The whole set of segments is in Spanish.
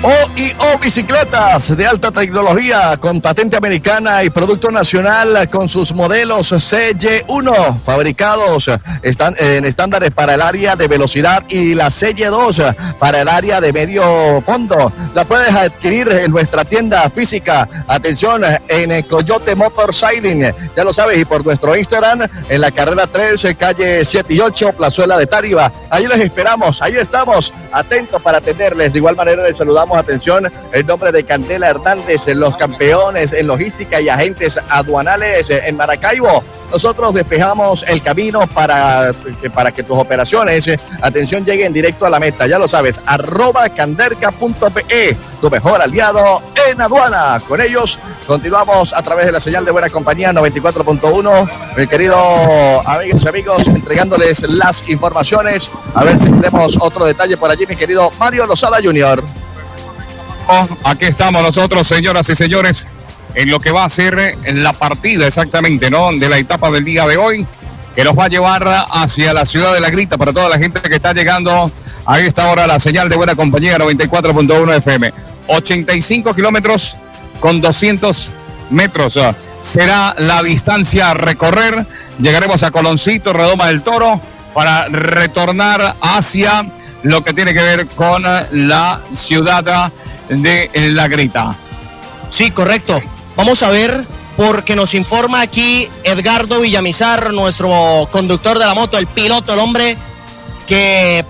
OIO Bicicletas de alta tecnología con patente americana y producto nacional con sus modelos CY1 fabricados en estándares para el área de velocidad y la CY2 para el área de medio fondo. La puedes adquirir en nuestra tienda física. Atención, en Coyote Motorcycling, ya lo sabes, y por nuestro Instagram en la carrera 3, calle 7 y 8, Plazuela de Táriba. Ahí les esperamos, ahí estamos, atentos para atenderles. De igual manera les saludamos, atención, en nombre de Candela Hernández, los campeones en logística y agentes aduanales en Maracaibo. Nosotros despejamos el camino para que tus operaciones, atención, lleguen directo a la meta. Ya lo sabes, @canderca.pe, tu mejor aliado en aduana. Con ellos continuamos a través de la señal de Buena Compañía 94.1. Mi querido amigas y amigos, entregándoles las informaciones. A ver si tenemos otro detalle por allí, mi querido Mario Lozada Jr. Aquí estamos nosotros, señoras y señores, en lo que va a ser la partida exactamente, ¿no?, de la etapa del día de hoy, que nos va a llevar hacia la ciudad de La Grita. Para toda la gente que está llegando a esta hora, la señal de Buena Compañía 94.1 FM. 85 kilómetros con 200 metros será la distancia a recorrer. Llegaremos a Coloncito, Redoma del Toro, para retornar hacia lo que tiene que ver con la ciudad de La Grita. Sí, correcto. Vamos a ver, porque nos informa aquí Edgardo Villamizar, nuestro conductor de la moto, el piloto, el hombre que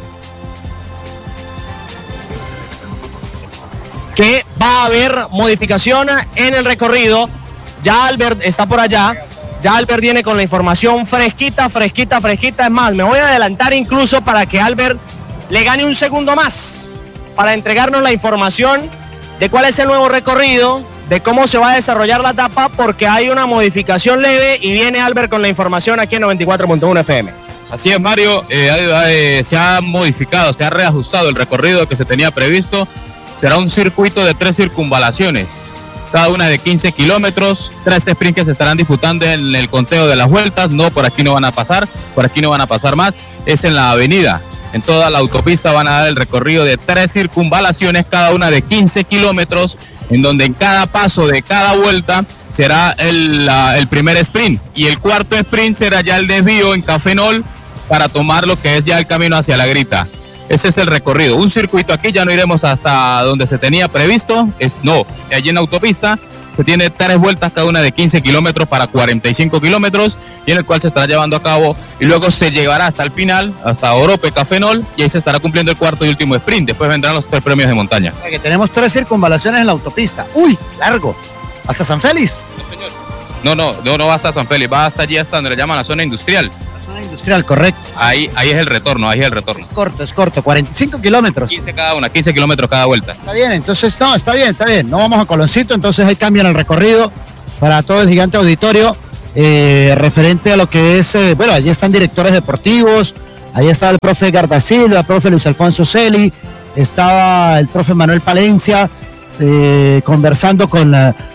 va a haber modificación en el recorrido. Ya Albert está por allá. Ya Albert viene con la información fresquita. Es más, me voy a adelantar incluso para que Albert le gane un segundo más para entregarnos la información de cuál es el nuevo recorrido, de cómo se va a desarrollar la etapa, porque hay una modificación leve y viene Albert con la información aquí en 94.1 FM. Así es, Mario, se ha modificado, se ha reajustado el recorrido que se tenía previsto. Será un circuito de 3 circunvalaciones, cada una de 15 kilómetros, 3 sprints que se estarán disputando en el conteo de las vueltas. No, por aquí no van a pasar más, es en la avenida. En toda la autopista van a dar el recorrido de 3 circunvalaciones, cada una de 15 kilómetros, en donde en cada paso de cada vuelta será el primer sprint. Y el cuarto sprint será ya el desvío en Cafenol para tomar lo que es ya el camino hacia La Grita. Ese es el recorrido. Un circuito aquí, ya no iremos hasta donde se tenía previsto. Allí en la autopista se tiene 3 vueltas, cada una de 15 kilómetros para 45 kilómetros, y en el cual se estará llevando a cabo, y luego se llevará hasta el final, hasta Orope, Cafenol, y ahí se estará cumpliendo el cuarto y último sprint. Después vendrán los 3 premios de montaña. Que tenemos 3 circunvalaciones en la autopista. ¡Uy! Largo. ¿Hasta San Félix? No va hasta San Félix, va hasta allí, hasta donde le llaman la zona industrial. La zona industrial, correcto. Ahí es el retorno, Es corto, 45 kilómetros. 15 kilómetros cada vuelta. Está bien, entonces, está bien. No vamos a Coloncito, entonces hay cambio en el recorrido para todo el gigante auditorio, referente a lo que es, allí están directores deportivos, ahí está el profe Garda Silva, el profe Luis Alfonso Celi, estaba el profe Manuel Palencia, conversando con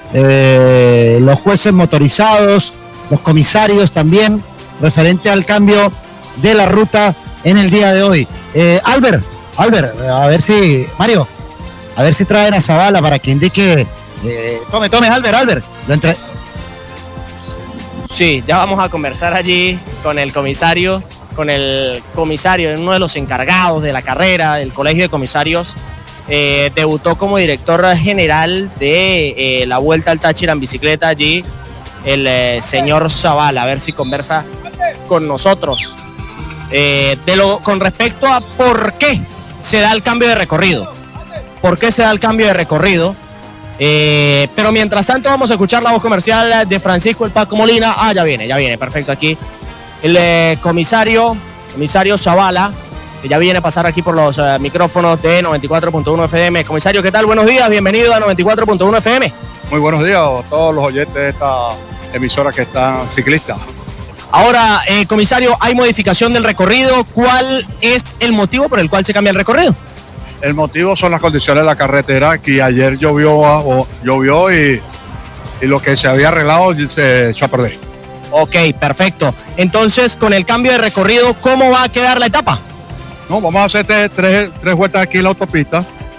los jueces motorizados, los comisarios también, referente al cambio de la ruta en el día de hoy. Albert, a ver si, Mario, a ver si traen a Zavala para que indique. Tome, Albert, Sí, ya vamos a conversar allí con el comisario, uno de los encargados de la carrera del Colegio de Comisarios. Debutó como director general de la Vuelta al Táchira en bicicleta allí, el señor Zavala, a ver si conversa con nosotros con respecto a por qué se da el cambio de recorrido. Pero mientras tanto vamos a escuchar la voz comercial de Francisco el Paco Molina. Ya viene, perfecto, aquí el comisario Zavala, que ya viene a pasar aquí por los micrófonos de 94.1 FM. Comisario, ¿qué tal? Buenos días, bienvenido a 94.1 FM. Muy buenos días a todos los oyentes de esta emisora que están ciclistas. Ahora, comisario, hay modificación del recorrido. ¿Cuál es el motivo por el cual se cambia el recorrido? El motivo son las condiciones de la carretera, que ayer llovió y lo que se había arreglado se echó a perder. Ok, perfecto. Entonces, con el cambio de recorrido, ¿cómo va a quedar la etapa? No, vamos a hacer tres vueltas aquí en la autopista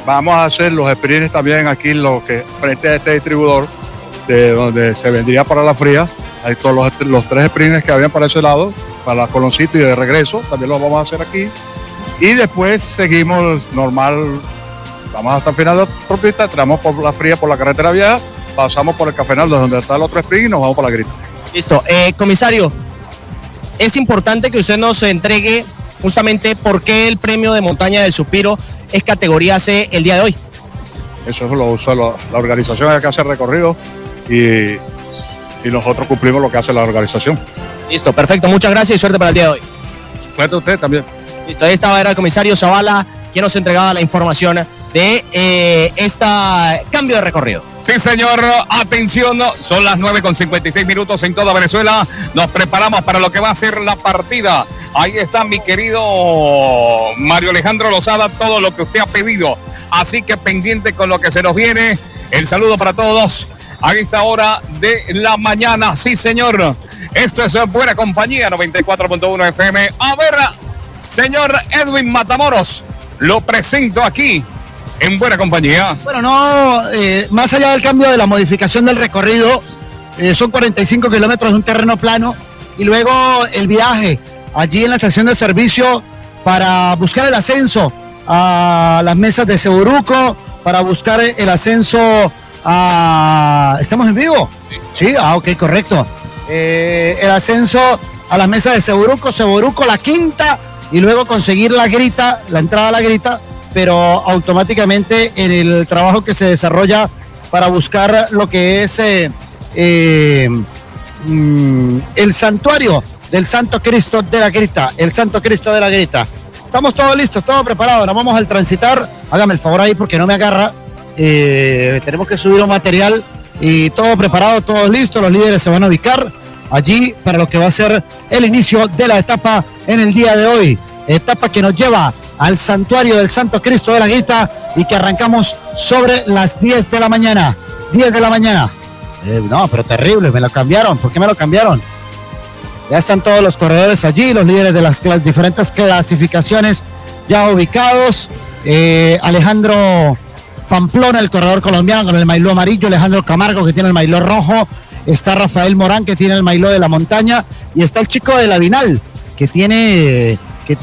vamos a hacer los sprints también aquí, lo que frente a este distribuidor, de donde se vendría para la fría. Hay todos los 3 sprints que habían para ese lado, para Coloncito y de regreso, también los vamos a hacer aquí. Y después seguimos normal, vamos hasta el final de la autopista, entramos por la fría, por la carretera vieja, pasamos por el Cafenal, donde está el otro sprint, y nos vamos por la grita. Listo. Comisario, es importante que usted nos entregue justamente por qué el premio de montaña del Suspiro es categoría C el día de hoy. Eso lo usa la organización que hace el recorrido y nosotros cumplimos lo que hace la organización. Listo, perfecto. Muchas gracias y suerte para el día de hoy. Suerte a usted también. Listo, ahí estaba, era el comisario Zavala quien nos entregaba la información de este cambio de recorrido. Sí, señor. Atención, son las 9:56 en toda Venezuela. Nos preparamos para lo que va a ser la partida. Ahí está mi querido Mario Alejandro Lozada, todo lo que usted ha pedido. Así que pendiente con lo que se nos viene. El saludo para todos a esta hora de la mañana. Sí, señor. Esto es Buena Compañía, 94.1 FM. A ver, señor Edwin Matamoros, lo presento aquí en Buena Compañía. Bueno, no, más allá del cambio de la modificación del recorrido, son 45 kilómetros de un terreno plano y luego el viaje allí en la estación de servicio para buscar el ascenso a las mesas de Seboruco, para buscar el ascenso a... ¿Estamos en vivo? Sí, ok, correcto. El ascenso a las mesas de Seboruco, la quinta, y luego conseguir la grita, la entrada a la grita, pero automáticamente en el trabajo que se desarrolla para buscar lo que es el santuario del Santo Cristo de la Grita, el Santo Cristo de la Grita. Estamos todos listos, todo preparado, nos vamos al transitar. Hágame el favor ahí porque no me agarra. Tenemos que subir un material y todo preparado, todos listos. Los líderes se van a ubicar allí para lo que va a ser el inicio de la etapa en el día de hoy. Etapa que nos lleva al santuario del Santo Cristo de la Grita y que arrancamos sobre las 10 de la mañana. 10 de la mañana. No, pero terrible, me lo cambiaron. ¿Por qué me lo cambiaron? Ya están todos los corredores allí, los líderes de las diferentes clasificaciones ya ubicados. Alejandro Pamplona, el corredor colombiano con el maillot amarillo, Alejandro Camargo que tiene el maillot rojo, está Rafael Morán que tiene el maillot de la montaña y está el chico de la Vinal que tiene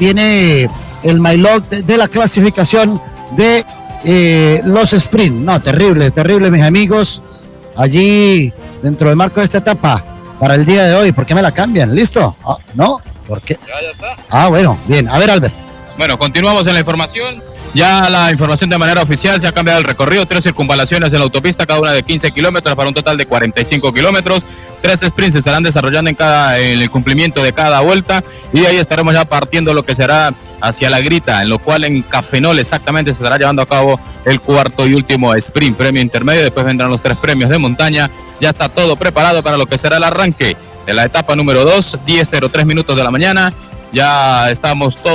el maillot de la clasificación de los sprint. No, terrible, mis amigos, allí dentro del marco de esta etapa para el día de hoy. ¿Por qué me la cambian? ¿Listo? ¿No? ¿Por qué? Ya está. Bueno, bien. A ver, Albert. Bueno, continuamos en la información. Ya la información de manera oficial, se ha cambiado el recorrido, 3 circunvalaciones en la autopista, cada una de 15 kilómetros para un total de 45 kilómetros. 3 sprints se estarán desarrollando en el cumplimiento de cada vuelta y ahí estaremos ya partiendo lo que será hacia la Grita, en lo cual en Cafenol exactamente se estará llevando a cabo el cuarto y último sprint, premio intermedio, después vendrán los 3 premios de montaña. Ya está todo preparado para lo que será el arranque de la etapa número 2, 10:03 de la mañana. Ya estamos todos